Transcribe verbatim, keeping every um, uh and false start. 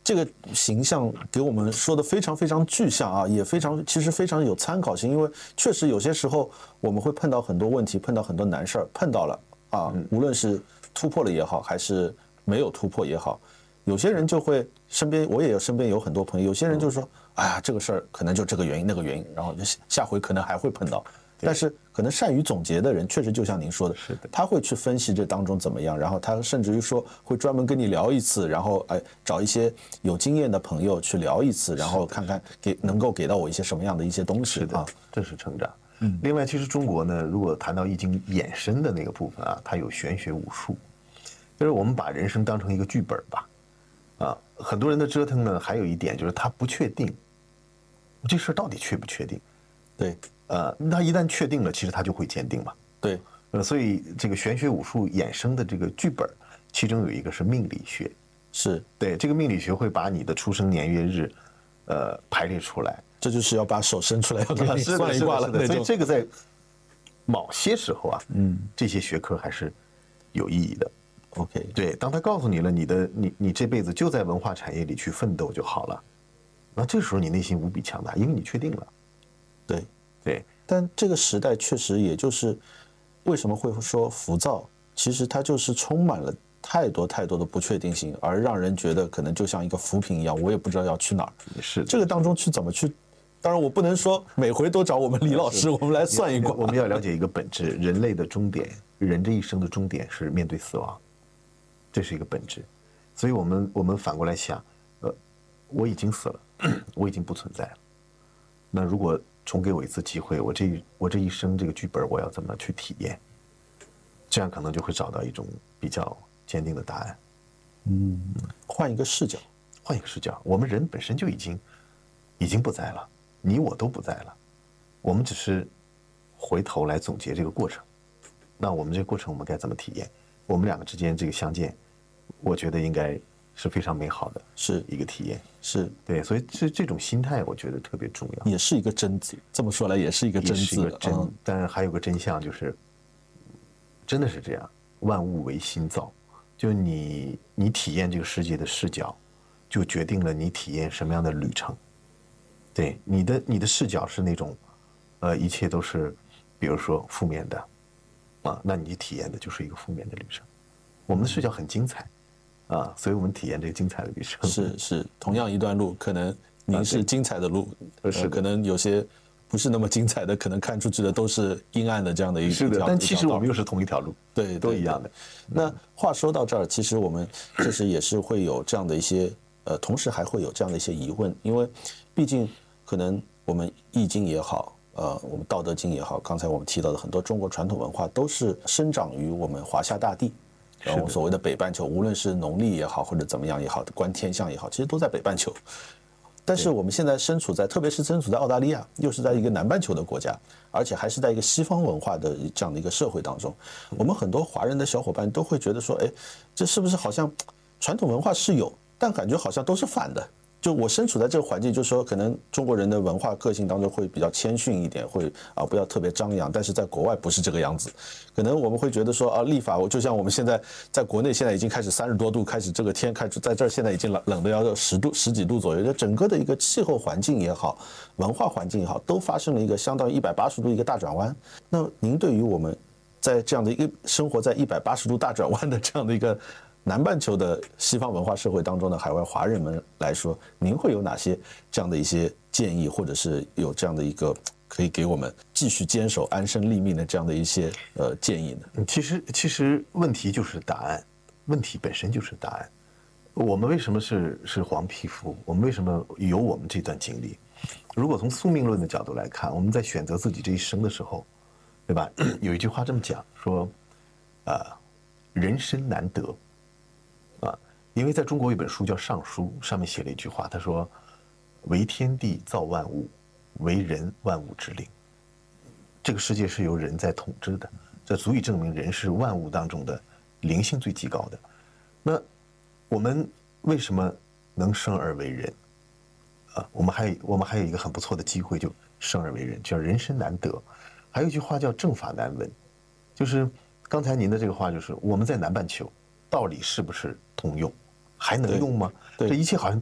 这个形象给我们说的非常非常具象啊，也非常其实非常有参考性，因为确实有些时候我们会碰到很多问题，碰到很多难事儿，碰到了啊，无论是突破了也好，还是没有突破也好，有些人就会身边我也有身边有很多朋友，有些人就说，哎呀，这个事儿可能就这个原因那个原因，然后下回可能还会碰到。但是可能善于总结的人，确实就像您说的， 是的， 他会去分析这当中怎么样，然后他甚至于说会专门跟你聊一次，然后哎找一些有经验的朋友去聊一次，然后看看给能够给到我一些什么样的一些东西是的啊， 这是成长。嗯，另外，其实中国呢，如果谈到易经衍生的那个部分啊，它有玄学武术，就是我们把人生当成一个剧本吧，啊，很多人的折腾呢，还有一点就是他不确定，这事儿到底确不确定， 对。 呃，他一旦确定了，其实他就会坚定嘛。 对， 呃，所以这个玄学武术衍生的这个剧本，其中有一个是命理学， 是对这个命理学会把你的出生年月日，呃，排列出来。 这就是要把手伸出来要给你算一卦了那种。 所以这个在某些时候啊，嗯，这些学科还是有意义的。 OK， 对，当他告诉你了，你的你你这辈子就在文化产业里去奋斗就好了，那这时候你内心无比强大，因为你确定了。 对。 对， 但这个时代确实也就是为什么会说浮躁，其实它就是充满了太多太多的不确定性，而让人觉得可能就像一个浮萍一样，我也不知道要去哪儿。 是这个当中去怎么去？当然，我不能说每回都找我们李老师，我们来算一卦。 我们要了解一个本质，人类的终点，人这一生的终点是面对死亡，这是一个本质。所以我们我们反过来想，呃，我已经死了，我已经不存在了。那如果重给我一次机会，我这我这一生这个剧本我要怎么去体验？这样可能就会找到一种比较坚定的答案。 嗯，换一个视角， 换一个视角，我们人本身就已经已经不在了，你我都不在了，我们只是回头来总结这个过程。那我们这个过程我们该怎么体验？我们两个之间这个相见，我觉得应该是非常美好的， 是一个体验。 是对，所以这这种心态我觉得特别重要， 也是一个真字。这么说来，也是一个真字， 真。嗯、但是还有个真相，就是真的是这样，万物唯心造。就你你体验这个世界的视角，就决定了你体验什么样的旅程。对，你的你的视角是那种，呃，一切都是，比如说负面的，啊，那你体验的就是一个负面的旅程。我们的视角很精彩。啊，所以我们体验这个精彩的旅程。 是是，同样一段路，可能您是精彩的路， 啊、是、呃、 可能有些不是那么精彩的，可能看出去的都是阴暗的这样的一是的，但其实我们又是同一条路， 对， 都一样的。 那话说到这儿，其实我们确实也是会有这样的一些，呃，同时还会有这样的一些疑问，因为毕竟可能我们易经也好，呃，我们道德经也好，刚才我们提到的很多中国传统文化都是生长于我们华夏大地。然后所谓的北半球，无论是农历也好，或者怎么样也好，观天象也好，其实都在北半球。但是我们现在身处在，特别是身处在澳大利亚，又是在一个南半球的国家，而且还是在一个西方文化的这样的一个社会当中，我们很多华人的小伙伴都会觉得说，哎，这是不是好像传统文化是有，但感觉好像都是反的。就我身处在这个环境，就是说可能中国人的文化个性当中会比较谦逊一点，会啊不要特别张扬，但是在国外不是这个样子，可能我们会觉得说啊立法，就像我们现在在国内现在已经开始三十多度，开始这个天开始在这儿现在已经冷冷的要十度十几度左右，就整个的一个气候环境也好，文化环境也好，都发生了一个相当于一百八十度一个大转弯。那您对于我们在这样的一个生活在一百八十度大转弯的这样的一个南半球的西方文化社会当中的海外华人们来说，您会有哪些这样的一些建议，或者是有这样的一个可以给我们继续坚守安身立命的这样的一些呃建议呢？ 其实，其实问题就是答案，问题本身就是答案。我们为什么是是黄皮肤？我们为什么有我们这段经历？如果从宿命论的角度来看，我们在选择自己这一生的时候，对吧？有一句话这么讲说，啊、呃，人生难得。啊，因为在中国有本书叫《尚书》，上面写了一句话，他说：“为天地造万物，为人万物之灵。”这个世界是由人在统治的，这足以证明人是万物当中的灵性最极高的。那我们为什么能生而为人？啊，我们还我们还有一个很不错的机会，就生而为人，叫人生难得。还有一句话叫正法难闻，就是刚才您的这个话，就是我们在南半球。道理是不是通用？还能用吗？这一切好像